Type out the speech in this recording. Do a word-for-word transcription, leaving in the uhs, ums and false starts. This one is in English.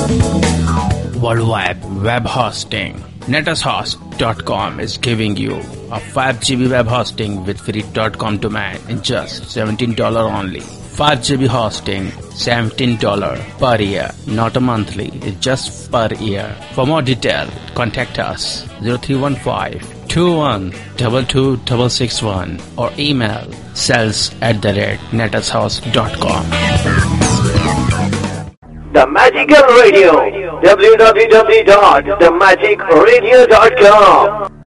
Worldwide web hosting. Netashost dot com is giving you a five gigabyte web hosting with free .com domain in just seventeen dollars only. five gigabyte hosting, seventeen dollars per year, not a monthly, it's just per year. For more detail, contact us zero three one five, two one two two six six one or email sales at the rate netashost dot com. The Magical Radio, w w w dot the magic radio dot com.